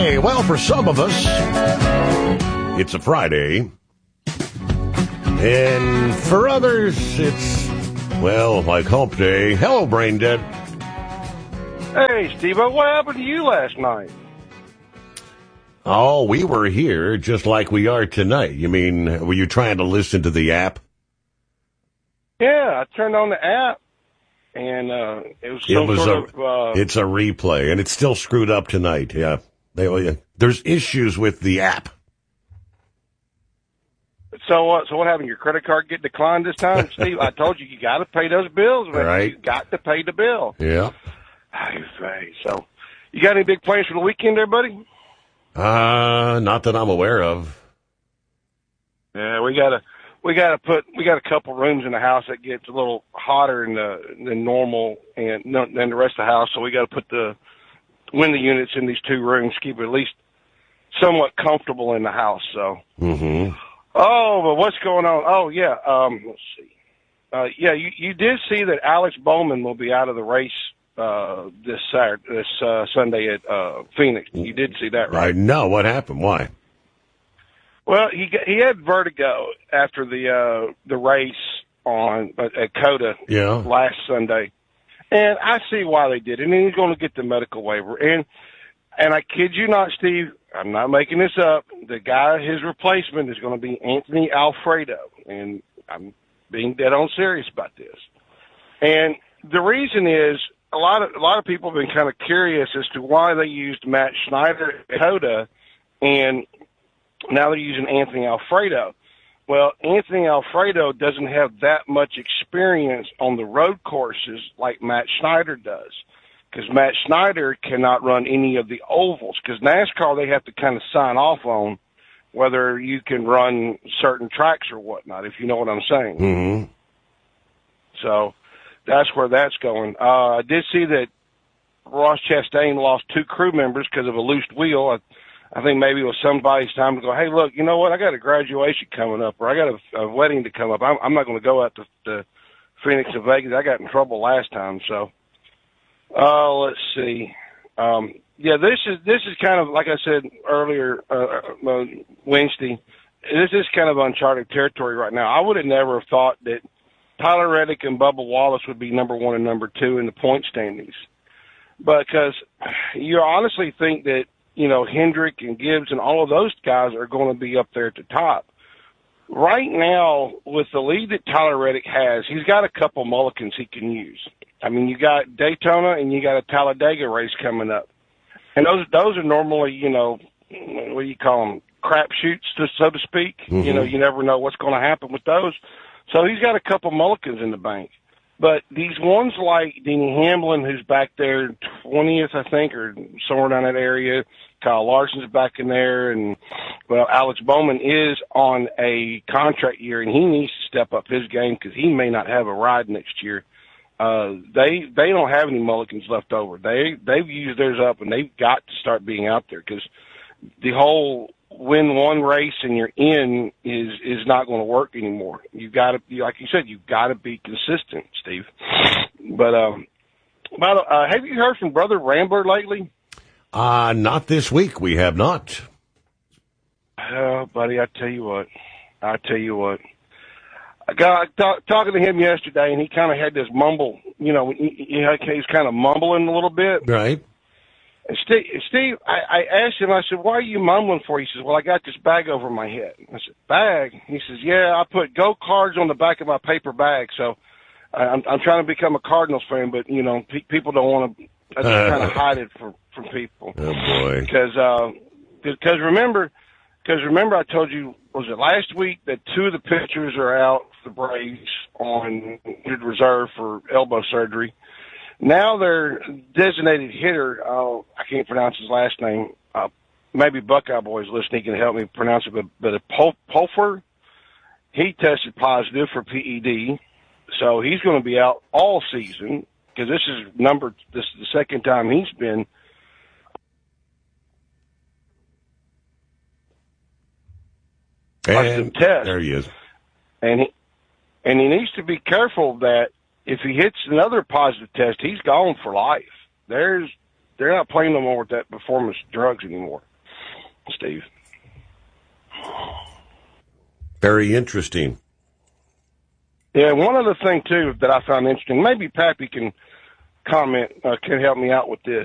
Hey, well, for some of us, it's a Friday. And for others, it's, well, like hump day. Hello, Brain Dead. Hey, Steve-O, what happened to you last night? Oh, we were here just like we are tonight. You mean, were you trying to listen to the app? Yeah, I turned on the app, and it's a replay, and it's still screwed up tonight. Yeah, there's issues with the app. So what happened? Your credit card get declined this time, Steve? I told you got to pay those bills, man. Right. You got to pay the bill. Yeah. So, you got any big plans for the weekend, there, buddy? Not that I'm aware of. Yeah, we got a couple rooms in the house that gets a little hotter than normal and than the rest of the house. So we got to put the window units in these two rooms, keep it at least somewhat comfortable in the house. So. Mm-hmm. Oh, but what's going on? Oh, yeah. Let's see. You did see that Alex Bowman will be out of the race this Sunday at Phoenix. You did see that, right? No. What happened? Why? Well, he had vertigo after the race at COTA last Sunday, and I see why they did it. And he's going to get the medical waiver. And I kid you not, Steve, I'm not making this up. The guy, his replacement, is going to be Anthony Alfredo, and I'm being dead on serious about this. And the reason is a lot of people have been kind of curious as to why they used Matt Schneider at COTA, and now they're using Anthony Alfredo. Well, Anthony Alfredo doesn't have that much experience on the road courses like Matt Schneider does, because Matt Schneider cannot run any of the ovals, because NASCAR, they have to kind of sign off on whether you can run certain tracks or whatnot, if you know what I'm saying. Mm-hmm. So that's where that's going. I did see that Ross Chastain lost 2 crew members because of a loose wheel. I think maybe it was somebody's time to go, hey, look, you know what? I got a graduation coming up, or I got a wedding to come up. I'm not going to go out to Phoenix and Vegas. I got in trouble last time. So, let's see. This is kind of, like I said earlier, Wednesday, this is kind of uncharted territory right now. I would have never thought that Tyler Reddick and Bubba Wallace would be number 1 and number 2 in the point standings. Because you honestly think that, Hendrick and Gibbs and all of those guys are going to be up there at the top. Right now, with the lead that Tyler Reddick has, he's got a couple mulligans he can use. I mean, you got Daytona and you got a Talladega race coming up. And those are normally, what do you call them, crapshoots, so to speak. Mm-hmm. You never know what's going to happen with those. So he's got a couple mulligans in the bank. But these ones like Denny Hamlin, who's back there 20th, I think, or somewhere down that area. Kyle Larson's back in there. And, well, Alex Bowman is on a contract year, and he needs to step up his game because he may not have a ride next year. They don't have any mulligans left over. They've used theirs up, and they've got to start being out there because the whole win one race and you're in is not going to work anymore. You've got to, like you said, you've got to be consistent, Steve. But have you heard from Brother Rambler lately? Not this week. We have not. Buddy, I tell you what. I got talking to him yesterday, and he kind of had this mumble. He's kind of mumbling a little bit. Right. And Steve, I asked him, I said, why are you mumbling for? He says, well, I got this bag over my head. I said, bag? He says, yeah, I put Go Cards on the back of my paper bag. So I'm trying to become a Cardinals fan, but, people don't want to, I just kind of hide it from people. Oh, boy. Because remember, I told you, was it last week that 2 of the pitchers are out for the Braves on injured reserve for elbow surgery. Now their designated hitter, I can't pronounce his last name. Maybe Buckeye Boy's listening. He can help me pronounce it. But Pulfer, he tested positive for PED, so he's going to be out all season because this is the second time he's been. And test. There he is. And he needs to be careful that if he hits another positive test, he's gone for life. They're not playing no more with that performance drugs anymore. Steve. Very interesting. Yeah, one other thing, too, that I found interesting, maybe Pappy can comment, can help me out with this.